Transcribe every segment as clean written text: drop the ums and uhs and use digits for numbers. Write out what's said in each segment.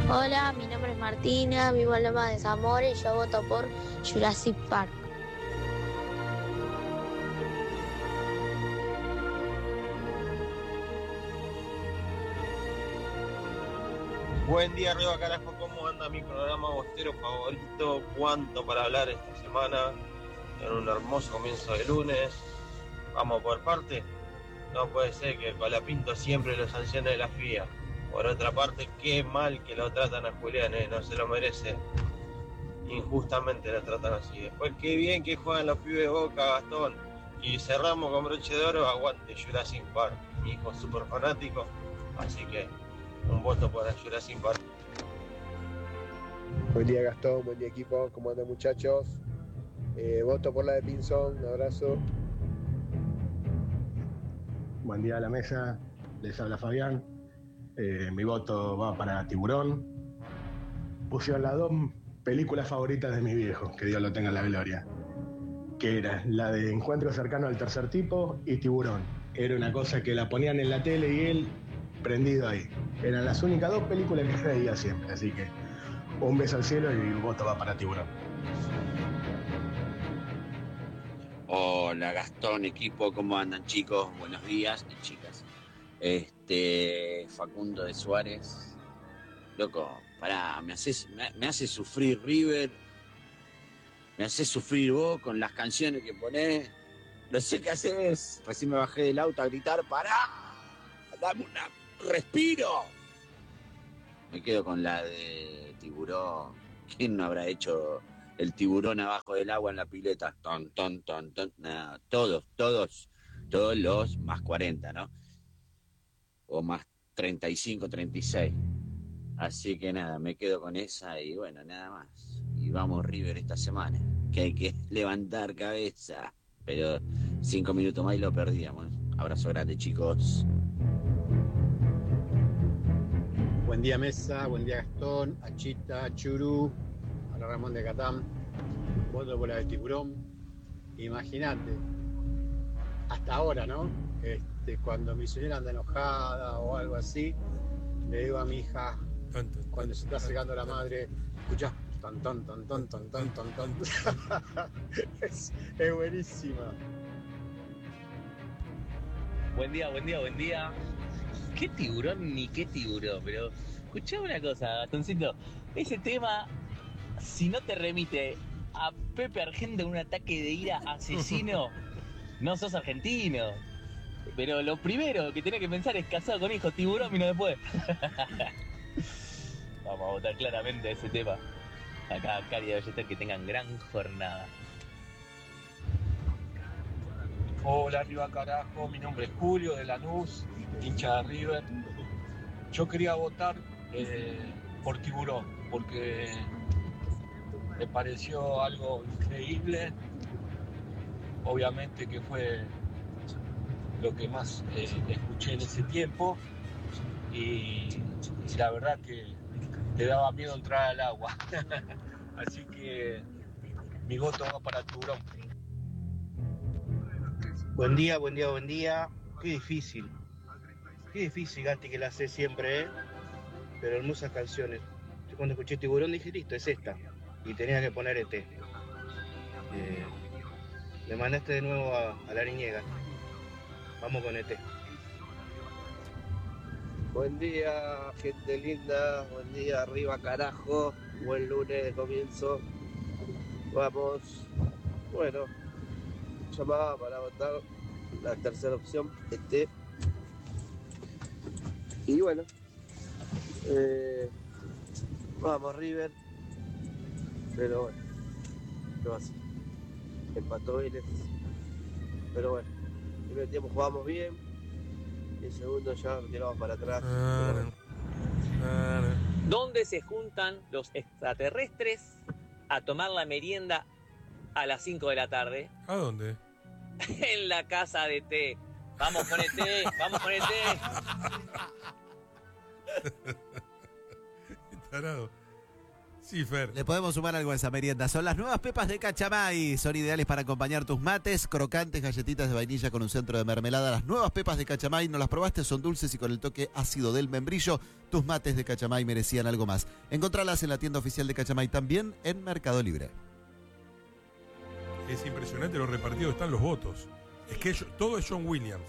Hola, mi nombre es Martina, vivo en Loma de Zamora y yo voto por Jurassic Park. Buen día, arriba carajo, ¿cómo anda mi programa bostero favorito? ¿Cuánto para hablar esta semana? En un hermoso comienzo de lunes. Vamos por parte. No puede ser que Colapinto siempre lo sancione de la FIA. Por otra parte, qué mal que lo tratan a Julián, no se lo merece. Injustamente lo tratan así. Después, qué bien que juegan los pibes de Boca, Gastón. Y cerramos con broche de oro, aguante Jurassic Park. Mi hijo es súper fanático, así que un voto para Jurassic Park. Buen día Gastón, buen día equipo, ¿cómo andan muchachos? Voto por la de Pinzón, un abrazo. Buen día a la mesa, les habla Fabián. Mi voto va para Tiburón. Pusieron las dos películas favoritas de mi viejo, que Dios lo tenga en la gloria. Que era la de Encuentro cercano al tercer tipo y Tiburón. Era una cosa que la ponían en la tele y él prendido ahí. Eran las únicas dos películas que veía siempre, así que un beso al cielo y un voto va para Tiburón. Hola Gastón, equipo, ¿cómo andan chicos? Buenos días y chicas. Facundo de Suárez. Loco, pará, me hace sufrir River, me hace sufrir vos con las canciones que ponés. No sé qué haces. Recién me bajé del auto a gritar, pará, dame un respiro. Me quedo con la de Tiburón. ¿Quién no habrá hecho el tiburón abajo del agua en la pileta? Ton, ton, ton, ton. Nah, todos los más 40, ¿no? O más 35, 36. Así que nada, me quedo con esa y bueno, nada más. Y vamos River esta semana, que hay que levantar cabeza. Pero 5 minutos más y lo perdíamos. Abrazo grande, chicos. Buen día Mesa, buen día Gastón, Achita, Churú, a Ramón de Catán, voto por la de Tiburón. Imagínate, hasta ahora, ¿no? Cuando mi señora anda enojada o algo así, le digo a mi hija, cuando se está acercando la madre, escuchá, ton, ton, ton, ton, ton, ton, ton, ton. Es buenísima. Buen día, buen día, buen día. ¿Qué tiburón ni qué tiburón? Pero escuchá una cosa, Gastoncito. Ese tema, si no te remite a Pepe Argento en un ataque de ira asesino, no sos argentino. Pero lo primero que tenés que pensar es casado con hijo, tiburón vino después. Vamos a votar claramente ese tema. Acá, Cari de Ballester, que tengan gran jornada. Hola, arriba carajo, mi nombre es Julio de Lanús, hincha de River. Yo quería votar por Tiburón, porque me pareció algo increíble. Obviamente que fue lo que más escuché en ese tiempo y la verdad que te daba miedo entrar al agua. Así que mi voto va para Tiburón. Buen día, buen día, buen día. Qué difícil, Gasti, que la sé siempre, pero hermosas canciones. Yo cuando escuché Tiburón dije, listo, es esta. Y tenía que poner ET. Me mandaste de nuevo a la niñega. Vamos con ET. Buen día, gente linda. Buen día, arriba carajo. Buen lunes de comienzo. Vamos. Bueno, llamaba para votar la tercera opción, y bueno, vamos River, pero bueno, ¿qué va a hacer? Empató Vélez, pero bueno, el primer tiempo jugamos bien, y el segundo ya tiramos para atrás. ¿Dónde se juntan los extraterrestres a tomar la merienda a las 5 de la tarde? ¿A dónde? En la casa de té. Vamos con ET, vamos con ET. Tarado. Sí, Fer. Le podemos sumar algo a esa merienda. Son las nuevas pepas de Cachamay. Son ideales para acompañar tus mates. Crocantes galletitas de vainilla con un centro de mermelada. Las nuevas pepas de Cachamay, ¿no las probaste? Son dulces y con el toque ácido del membrillo. Tus mates de Cachamay merecían algo más. Encontralas en la tienda oficial de Cachamay, también en Mercado Libre. Es impresionante lo repartido están los votos. Es que todo es John Williams.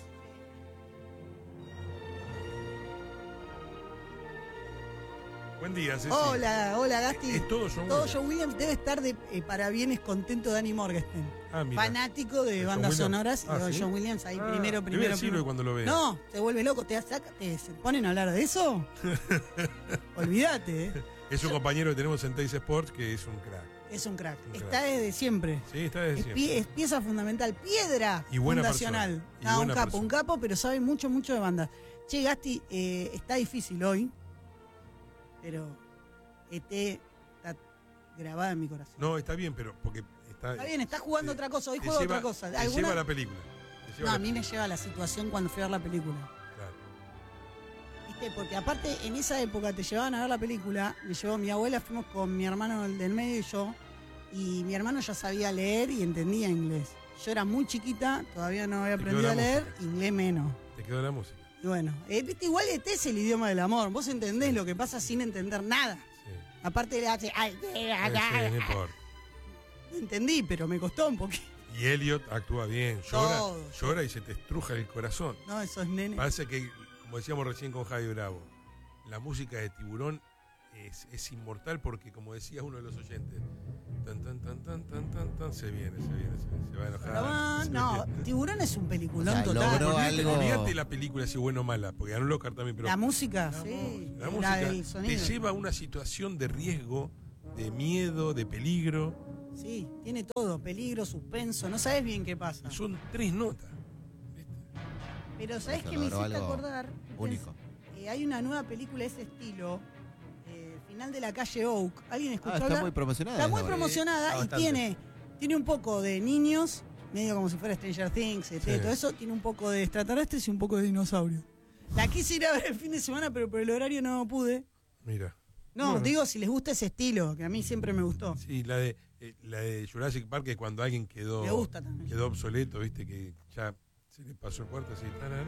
Buen día, Ceci. Hola, Gasti. Es todo John Todo Williams. John Williams debe estar de parabienes contento Dani Morgenstern. Mira. Fanático de ¿De John bandas Williams? sonoras y de ¿Sí? John Williams ahí Le primero. voy a decirlo cuando lo vea. No, te vuelve loco, se ponen a hablar de eso. Olvídate, Es un compañero que tenemos en Teis Sports que es un crack. Es un crack. Un Está crack. desde siempre. Sí, está desde siempre. Es pieza fundamental, piedra Y buena fundacional. persona. Y buena Un capo, pero sabe mucho de bandas. Che, Gasti, está difícil hoy, pero ET está grabada en mi corazón. No, está bien, pero porque Está bien, está jugando otra cosa, hoy te juega lleva- otra cosa. Te lleva la película. No, a mí me lleva la situación cuando fui a ver la película. Claro. ¿Viste? Porque aparte en esa época te llevaban a ver la película, me llevó mi abuela, fuimos con mi hermano del medio y yo, y mi hermano ya sabía leer y entendía inglés. Yo era muy chiquita, todavía no había Te aprendido quedó a la leer, música. inglés menos. Te quedó la música. Y bueno, viste, igual ET es el idioma del amor, vos entendés lo que pasa sin entender nada. Sí. Aparte le hace... No importa. Entendí, pero me costó un poquito. Y Elliot actúa bien, Todo. llora y se te estruja el corazón. No, esos nenes. Parece que, como decíamos recién con Javi Bravo, la música de Tiburón es inmortal porque, como decía uno de los oyentes, tan, tan, tan, tan, tan, tan, tan, se viene, se va a enojar. No, Tiburón es un peliculón O sea, total. logró algo. Olvídate la película si buena o mala, porque ganó el Oscar también, pero La música, sí. la música del te sonido. lleva a una situación de riesgo, de miedo, de peligro. Sí, tiene todo, peligro, suspenso, no sabes bien qué pasa. Son 3 notas. Pero ¿sabes Eso qué me logró hiciste algo acordar? único. Hay una nueva película de ese estilo, Final de la calle Oak. ¿Alguien escuchó Está hablar? muy promocionada. Está muy esa promocionada y bastante. tiene un poco de niños, medio como si fuera Stranger Things, Sí. todo eso, tiene un poco de extraterrestres y un poco de dinosaurios. La quise ir a ver el fin de semana, pero por el horario no pude. Mira. No, Bueno. digo si les gusta ese estilo, que a mí siempre me gustó. Sí, la de Jurassic Park es cuando alguien Me gusta también. quedó obsoleto, viste, que ya se le pasó el cuarto así.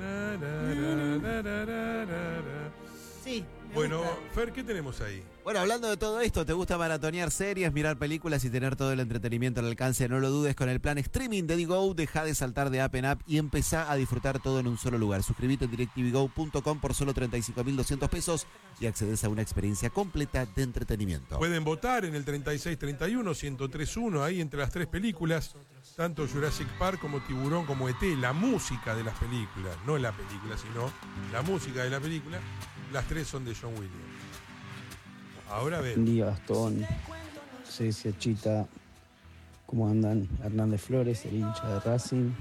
Sí. me Bueno, gusta. Fer, ¿qué tenemos ahí? Bueno, hablando de todo esto, ¿te gusta maratonear series, mirar películas y tener todo el entretenimiento al alcance? No lo dudes, con el plan streaming de Digo, deja de saltar de app en app y empezá a disfrutar todo en un solo lugar. Suscríbete en directvgo.com por solo 35.200 pesos y accedes a una experiencia completa de entretenimiento. Pueden votar en el 3631, 1031, ahí entre las 3 películas, tanto Jurassic Park como Tiburón como ET, la música de las películas, no la película, sino la música de la película, las 3 son de John Williams. Ahora Buen ven. día, Gastón, Ceci, Chita, ¿cómo andan? Hernández Flores, el hincha de Racing.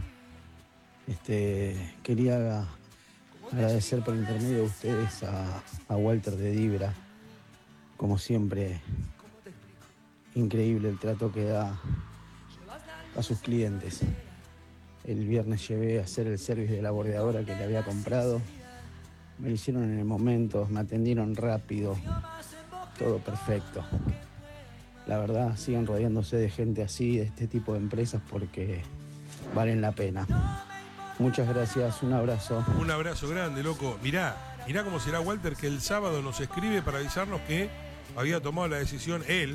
Quería agradecer por intermedio de ustedes a Walter de Dibra. Como siempre, increíble el trato que da a sus clientes. El viernes llevé a hacer el service de la bordeadora que le había comprado. Me lo hicieron en el momento, me atendieron rápido. Todo perfecto. La verdad, sigan rodeándose de gente así, de este tipo de empresas, porque valen la pena. Muchas gracias, un abrazo. Un abrazo grande, loco. Mirá cómo será Walter, que el sábado nos escribe para avisarnos que había tomado la decisión él,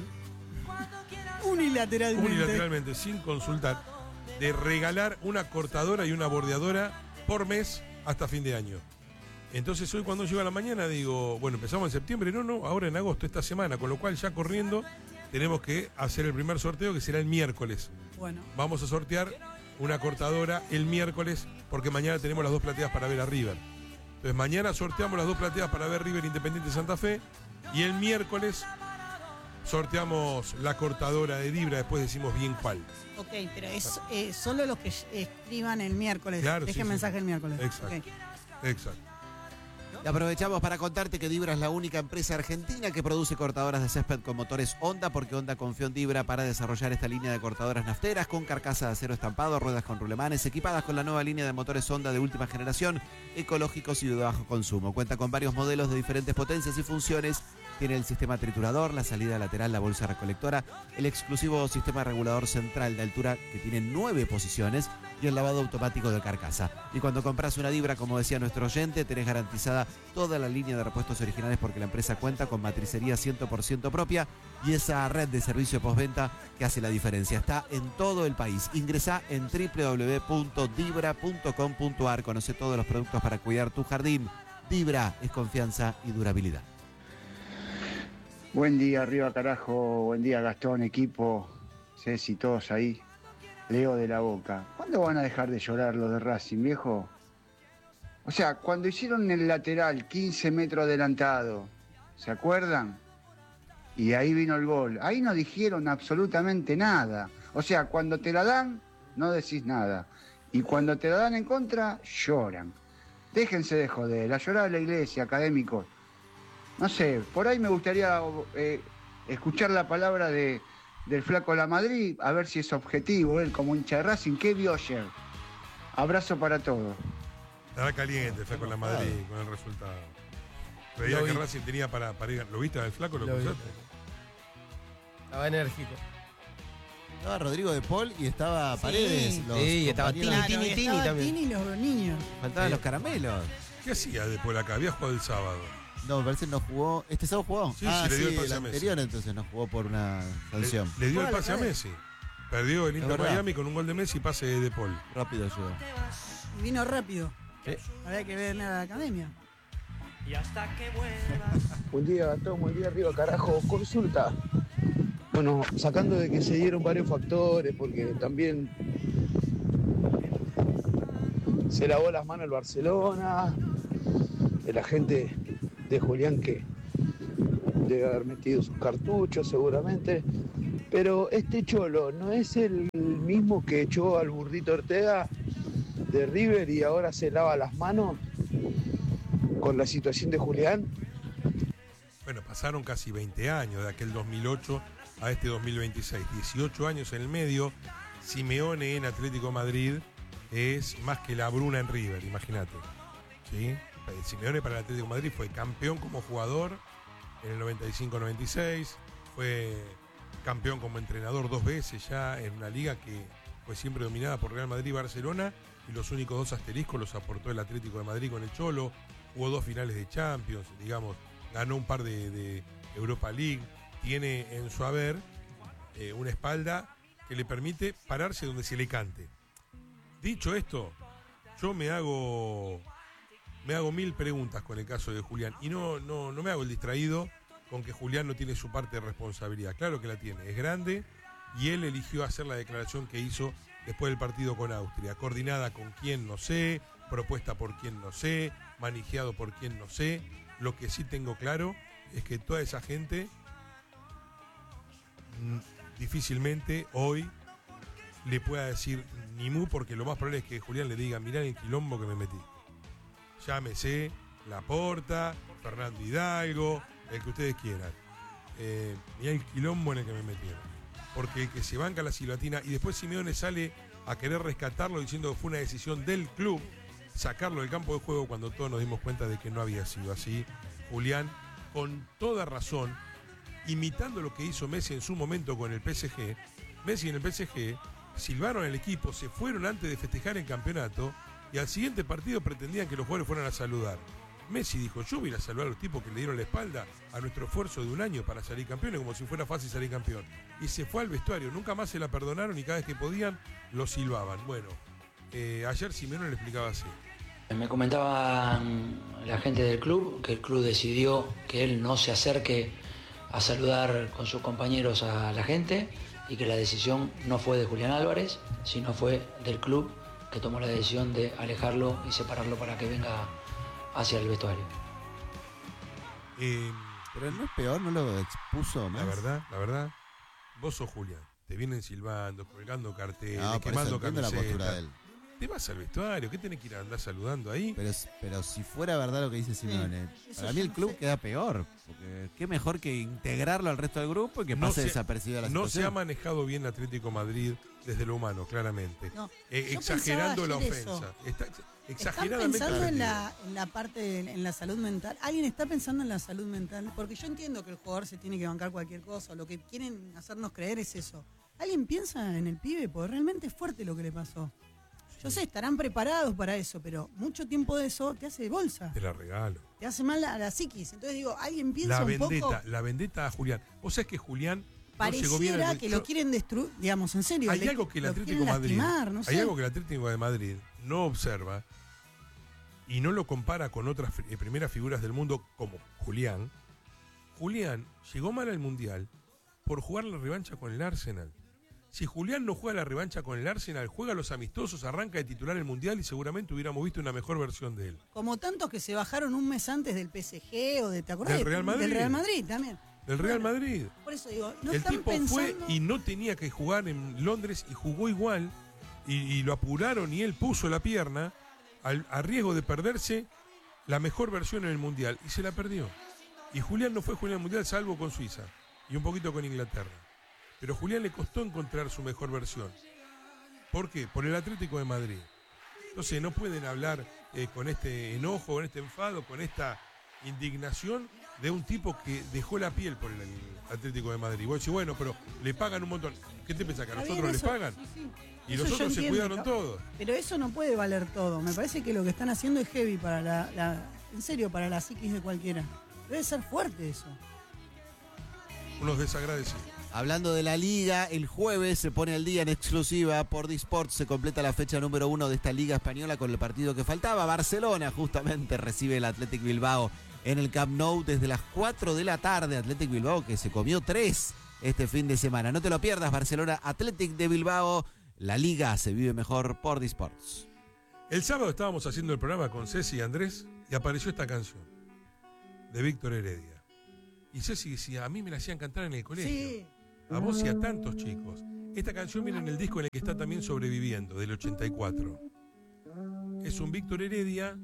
unilateralmente, sin consultar, de regalar una cortadora y una bordeadora por mes hasta fin de año. Entonces hoy cuando llega la mañana digo, bueno, empezamos en septiembre, no, ahora en agosto, esta semana, con lo cual ya corriendo tenemos que hacer el primer sorteo que será el miércoles. Bueno. Vamos a sortear una cortadora el miércoles porque mañana tenemos las 2 plateadas para ver a River. Entonces mañana sorteamos las 2 plateadas para ver River Independiente Santa Fe y el miércoles sorteamos la cortadora de Dibra, después decimos bien cuál. Ok, pero es solo los que escriban el miércoles. Claro, Dejen sí, mensaje sí. el miércoles. Exacto. Ok. Exacto. Y aprovechamos para contarte que Dibra es la única empresa argentina que produce cortadoras de césped con motores Honda, porque Honda confió en Dibra para desarrollar esta línea de cortadoras nafteras con carcasa de acero estampado, ruedas con rulemanes, equipadas con la nueva línea de motores Honda de última generación, ecológicos y de bajo consumo. Cuenta con varios modelos de diferentes potencias y funciones Tiene el sistema triturador, la salida lateral, la bolsa recolectora, el exclusivo sistema regulador central de altura que tiene 9 posiciones y el lavado automático de carcasa. Y cuando compras una Dibra, como decía nuestro oyente, tenés garantizada toda la línea de repuestos originales porque la empresa cuenta con matricería 100% propia y esa red de servicio postventa que hace la diferencia. Está en todo el país. Ingresá en www.dibra.com.ar. Conoce todos los productos para cuidar tu jardín. Dibra es confianza y durabilidad. Buen día, arriba carajo, buen día Gastón, equipo, Ceci, todos ahí. Leo de la Boca. ¿Cuándo van a dejar de llorar los de Racing, viejo? O sea, cuando hicieron el lateral 15 metros adelantado, ¿se acuerdan? Y ahí vino el gol. Ahí no dijeron absolutamente nada. O sea, cuando te la dan, no decís nada. Y cuando te la dan en contra, lloran. Déjense de joder, a llorar a la iglesia, académicos. No sé, por ahí me gustaría escuchar la palabra del flaco La Madrid, a ver si es objetivo, él como hincha de Racing. ¿Qué vio ayer? Abrazo para todos. Estará caliente el flaco La Madrid con el resultado. Veía que Racing tenía para ir. ¿Lo viste al flaco? ¿Lo escuchaste? Estaba enérgico. Estaba Rodrigo de Paul y estaba Paredes. Sí, estaba Tini también. Tini y los niños. Faltaban los caramelos. ¿Qué hacía después acá? Había jugado el sábado. No, me parece que no jugó. ¿Este sábado jugó? Sí, le dio el pase a Messi. Anterior entonces no jugó por una sanción. Le dio el pase a Messi. Perdió el Inter Miami con un gol de Messi y pase de Paul. Rápido llegó. Y vino rápido. Había que ver a la academia. Y hasta que vuelvas. Buen día, Gastón, buen día, arriba, carajo. Consulta. Bueno, sacando de que se dieron varios factores, porque también se lavó las manos el Barcelona, el agente de Julián que debe haber metido sus cartuchos seguramente, pero este Cholo no es el mismo que echó al burrito Ortega de River y ahora se lava las manos con la situación de Julián. Bueno, pasaron casi 20 años de aquel 2008 a este 2026, 18 años en el medio. Simeone en Atlético de Madrid es más que la Bruna en River, imagínate. ¿Sí? Simeone para el Atlético de Madrid fue campeón como jugador en el 95-96, fue campeón como entrenador 2 veces ya en una liga que fue siempre dominada por Real Madrid y Barcelona, y los únicos 2 asteriscos los aportó el Atlético de Madrid con el Cholo. Jugó 2 finales de Champions, digamos, ganó un par de Europa League, tiene en su haber una espalda que le permite pararse donde se le cante. Dicho esto, yo me hago 1000 preguntas con el caso de Julián y no me hago el distraído con que Julián no tiene su parte de responsabilidad. Claro que la tiene, es grande y él eligió hacer la declaración que hizo después del partido con Austria, coordinada con quién no sé, propuesta por quién no sé, manejado por quién no sé. Lo que sí tengo claro es que toda esa gente difícilmente hoy le pueda decir ni mu, porque lo más probable es que Julián le diga: mirá el quilombo que me metí. Llámese Laporta, Fernando Hidalgo, el que ustedes quieran. Mirá el quilombo en el que me metieron. Porque el que se banca la silbatina y después Simeone sale a querer rescatarlo diciendo que fue una decisión del club sacarlo del campo de juego, cuando todos nos dimos cuenta de que no había sido así. Julián, con toda razón, imitando lo que hizo Messi en su momento con el PSG. Messi en el PSG silbaron al equipo, se fueron antes de festejar el campeonato y al siguiente partido pretendían que los jugadores fueran a saludar. Messi dijo: yo voy a ir a saludar a los tipos que le dieron la espalda a nuestro esfuerzo de un año para salir campeones, como si fuera fácil salir campeón. Y se fue al vestuario, nunca más se la perdonaron y cada vez que podían lo silbaban. Bueno, ayer Simeone le explicaba así. Me comentaban la gente del club que el club decidió que él no se acerque a saludar con sus compañeros a la gente y que la decisión no fue de Julián Álvarez, sino fue del club, que tomó la decisión de alejarlo y separarlo para que venga hacia el vestuario. Pero no es peor, no lo expuso más. La verdad, vos sos Julián. Te vienen silbando, colgando carteles, No, quemando la postura de camisetas. él. Te vas al vestuario, ¿qué tenés que ir a andar saludando ahí? Pero si fuera verdad lo que dice Simeone, para mí el club queda peor. Porque qué mejor que integrarlo al resto del grupo y que pase desapercibida la situación. No se ha manejado bien Atlético Madrid desde lo humano, claramente. No, exagerando la ofensa. ¿Están Exageradamente pensando en la parte, en la salud mental? ¿Alguien está pensando en la salud mental? Porque yo entiendo que el jugador se tiene que bancar cualquier cosa, o lo que quieren hacernos creer es eso. ¿Alguien piensa en el pibe? Porque realmente es fuerte lo que le pasó. Yo sé, estarán preparados para eso, pero mucho tiempo de eso te hace bolsa. Te la regalo. Te hace mal a la psiquis. Entonces digo, ¿alguien piensa un poco? La vendetta a Julián. Vos sabés que Julián no llegó bien Pareciera que lo quieren destruir, digamos, en serio. Hay algo que el Atlético de Madrid, hay algo que el Atlético de Madrid no observa y no lo compara con otras primeras figuras del mundo como Julián. Julián llegó mal al Mundial por jugar la revancha con el Arsenal. Si Julián no juega la revancha con el Arsenal, juega los amistosos, arranca de titular el Mundial y seguramente hubiéramos visto una mejor versión de él. Como tantos que se bajaron un mes antes del PSG o ¿te acordás? Del Real Madrid. Del Real Madrid también. Del Real Madrid. Por eso digo, no el están tipo pensando... fue y no tenía que jugar en Londres y jugó igual y lo apuraron y él puso la pierna a riesgo de perderse la mejor versión en el Mundial y se la perdió. Y Julián no fue Julián al Mundial salvo con Suiza y un poquito con Inglaterra. Pero a Julián le costó encontrar su mejor versión. ¿Por qué? Por el Atlético de Madrid. Entonces no pueden hablar con este enojo, con este enfado, con esta indignación de un tipo que dejó la piel por el Atlético de Madrid. Vos decís, bueno, pero le pagan un montón. ¿Qué te pensás? ¿Que a nosotros les pagan? Sí. Y eso los otros se cuidaron ¿no? todos. Pero eso no puede valer todo. Me parece que lo que están haciendo es heavy para en serio, para la psiquis de cualquiera. Debe ser fuerte eso. Unos desagradecidos. Hablando de la liga, el jueves se pone al día en exclusiva por Disport. Se completa la fecha número 1 de esta liga española con el partido que faltaba. Barcelona justamente recibe el Athletic Bilbao en el Camp Nou desde las 4 de la tarde. Athletic Bilbao que se comió 3 este fin de semana. No te lo pierdas, Barcelona Athletic de Bilbao. La liga se vive mejor por Disports. El sábado estábamos haciendo el programa con Ceci y Andrés y apareció esta canción de Víctor Heredia. Y Ceci decía, a mí me la hacían cantar en el colegio. Sí. A vos y a tantos chicos. Esta canción viene en el disco en el que está también Sobreviviendo, del 84. Es un Víctor Heredia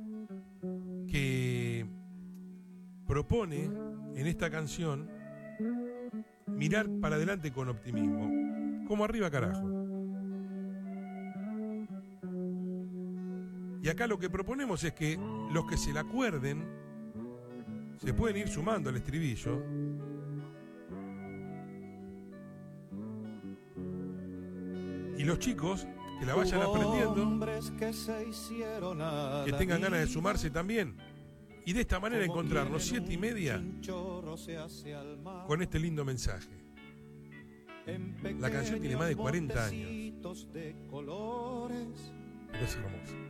que propone en esta canción mirar para adelante con optimismo. Como arriba carajo. Y acá lo que proponemos es que los que se la acuerden se pueden ir sumando al estribillo. Y los chicos que la vayan aprendiendo, que tengan ganas de sumarse también. Y de esta manera encontrarnos 7:30 con este lindo mensaje. La canción tiene más de 40 años. Pero es hermosa.